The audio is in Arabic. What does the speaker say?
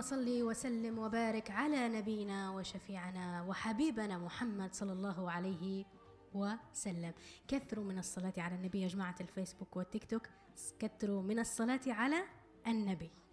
اللهم صل وسلم وبارك على نبينا وشفيعنا وحبيبنا محمد صلى الله عليه وسلم. كثروا من الصلاة على النبي يا جماعة الفيسبوك والتيك توك، كثروا من الصلاة على النبي.